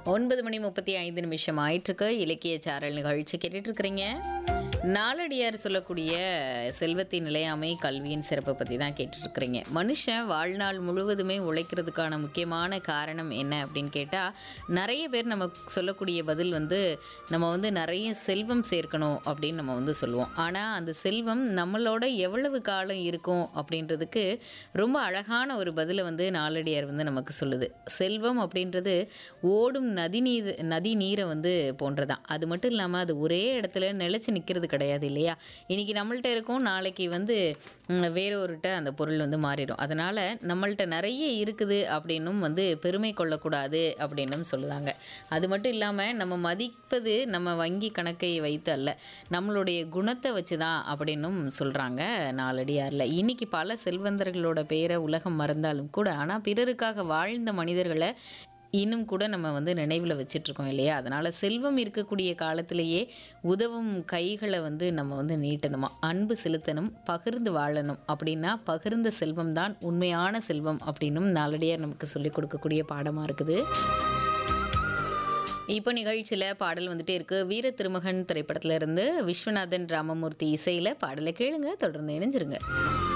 9:35 ஆயிட்டிருக்கு. இலக்கிய சாரல் நிகழ்ச்சி கேட்டுட்டு இருக்கிறீங்க. நாலடியார் சொல்லக்கூடிய செல்வத்தின் நிலையாமை கல்வியின் சிறப்பை பற்றி தான் கேட்டுட்ருக்குறீங்க. மனுஷன் வாழ்நாள் முழுவதுமே உழைக்கிறதுக்கான முக்கியமான காரணம் என்ன அப்படின்னு கேட்டால், நிறைய பேர் நம்ம சொல்லக்கூடிய பதில் நம்ம நிறைய செல்வம் சேர்க்கணும் அப்படின்னு நம்ம சொல்லுவோம். ஆனால் அந்த செல்வம் நம்மளோட எவ்வளவு காலம் இருக்கும் அப்படின்றதுக்கு ரொம்ப அழகான ஒரு பதிலை நாலடியார் நமக்கு சொல்லுது. செல்வம் அப்படின்றது ஓடும் நதி நீரை போன்றதான். அது மட்டும் இல்லாமல் அது ஒரே இடத்துல நிலைச்சு நிற்கிறது கிடையாது இல்லையா? இன்னைக்கு நம்மள்ட்ட இருக்கும், நாளைக்கு வேறொருட்ட அந்த பொருள் மாறிடும். அதனால நம்மள்ட்ட நிறைய இருக்குது அப்படின்னும் பெருமை கொள்ளக்கூடாது அப்படின்னும் சொல்லுவாங்க. அது மட்டும் இல்லாமல் நம்ம மதிப்பது நம்ம வங்கி கணக்கை வைத்து அல்ல, நம்மளுடைய குணத்தை வச்சு தான் அப்படின்னும் சொல்கிறாங்க நாலடியாரில். இன்னைக்கு பல செல்வந்தர்களோட பெயரை உலகம் மறந்தாலும் கூட, ஆனால் பிறருக்காக வாழ்ந்த மனிதர்களை இன்னும் கூட நம்ம நினைவில் வச்சிட்ருக்கோம் இல்லையா? அதனால் செல்வம் இருக்கக்கூடிய காலத்திலேயே உதவும் கைகளை நம்ம நீட்டணுமா, அன்பு செலுத்தணும், பகிர்ந்து வாழணும். அப்படின்னா பகிர்ந்த செல்வம் தான் உண்மையான செல்வம் அப்படின்னும் நாலடியார் நமக்கு சொல்லிக் கொடுக்கக்கூடிய பாடமாக இருக்குது. இப்போ நிகழ்ச்சியில் பாடல் இருக்கு. வீர திருமகன் திரைப்படத்திலிருந்து விஸ்வநாதன் ராமமூர்த்தி இசையில் பாடலை கேளுங்க. தொடர்ந்து இணைஞ்சிருங்க.